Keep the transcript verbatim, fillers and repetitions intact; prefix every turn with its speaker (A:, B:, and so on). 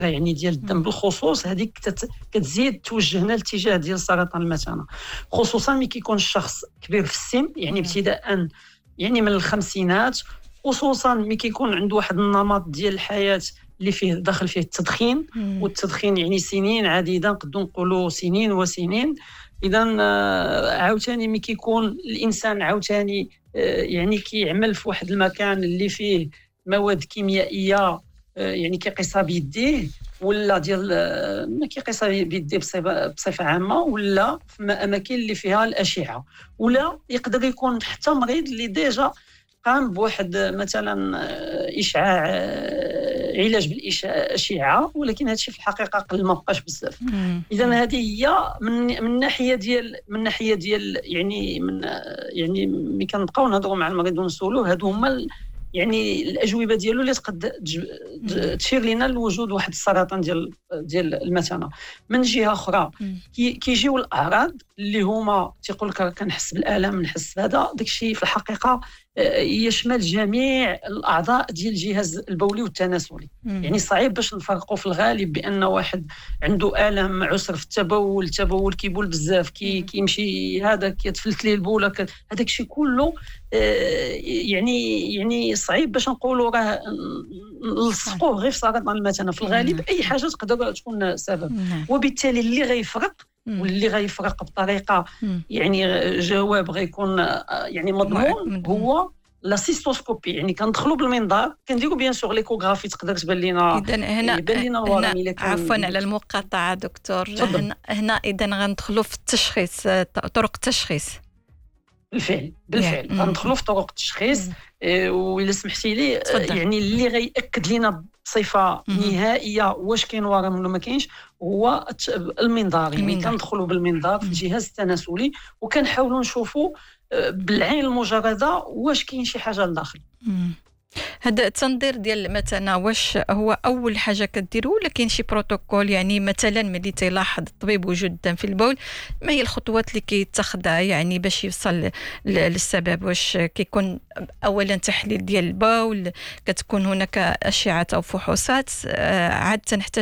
A: يعني ديال الدم بالخصوص هذيك كتزيد توجهنا لاتجاه ديال سرطان المثانه، خصوصا ملي كيكون الشخص كبير في السن، يعني ابتداء يعني من الخمسينات، خصوصا ملي كيكون عنده واحد النمط ديال الحياه اللي فيه داخل فيه التدخين، والتدخين يعني سنين عديده، نقدروا نقولوا سنين وسنين. اذا عاوتاني ملي كيكون الانسان عاوتاني يعني كيعمل في واحد المكان اللي فيه مواد كيميائيه يعني كيقيسها بيديه، ولا ديال ما كيقيسها بيديه بصفه عامه، ولا في اماكن اللي فيها الاشعه، ولا يقدر يكون حتى مريض اللي ديجا قام بواحد مثلا اشعاع علاج بالاشعه، ولكن هذا الشيء في الحقيقه قل ما بقاش بزاف. اذا هذه هي من من ناحيه ديال من ناحيه ديال يعني من يعني ملي كنبقاو نهضروا مع المريض ونسولوه، هادو هما يعني الاجوبه ديالو اللي تقد تشير لنا لوجود واحد السرطان ديال ديال المثانه. من جهه اخرى كي كيجيو الاعراض اللي هما تيقول لك كنحس بالالم، نحس هذا داكشي في الحقيقه يشمل جميع الاعضاء ديال الجهاز البولي والتناسلي. يعني صعيب باش نفرقوا في الغالب بان واحد عنده الم، عسر في التبول، التبول كيبول بزاف، كي كيمشي هذا كيتفلت ليه البوله، هذاك الشيء كله يعني يعني صعيب باش نقولوا راه نلصقوه غير في سرطان المثانه. في الغالب اي حاجه تقدر تكون سبب، وبالتالي اللي غيفرق واللي غيفرق بطريقه يعني جواب غيكون يعني مضمون هو لا سيستوسكوبي. يعني كندخلوا بالمنظار كنديروا بيان سور ليكوغرافي تقدر تبان لينا.
B: اذا هنا
A: يبان لنا الورم الا كان
B: عفوا على المقاطعه دكتور، هنا, هنا اذا غندخلوا في التشخيص، طرق التشخيص.
A: بالفعل بالفعل غندخلوا في طرق التشخيص، وإلا سمحتي لي يعني اللي غيأكد لنا بصفه نهائيه واش كاين ورم ولا ما كاينش هو المنظار. يعني كندخلوا بالمنظار في الجهاز التناسلي وكنحاولوا نشوفوا بالعين المجرده واش كاين شي حاجه لداخل.
B: هذا التنظير ديال المثانه واش هو اول حاجه كديروا ولا كاين شي بروتوكول؟ يعني مثلا ملي تيلاحظ الطبيب وجود الدم في البول، ما هي الخطوات اللي كيتخذها يعني باش يوصل للسبب؟ واش كيكون اولا تحليل ديال البول، كتكون هناك اشعه او فحوصات، عاد تنحتاج